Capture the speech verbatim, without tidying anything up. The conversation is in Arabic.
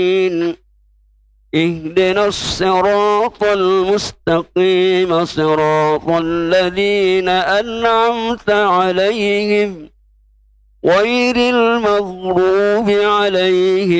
اهدنا الصراط المستقيم صراط الذين أنعمت عليهم غير المغضوب عليهم